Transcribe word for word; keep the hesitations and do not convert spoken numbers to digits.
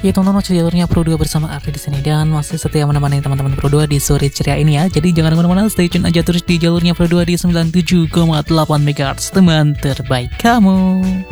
Ya tonton masih jalurnya Pro dua bersama Ardi di sini dan masih setia menemani teman-teman Pro dua di sore ceria ini ya. Jadi jangan kemana-mana, stay tune aja terus di jalurnya Pro dua di sembilan puluh tujuh koma delapan megahertz, teman terbaik kamu.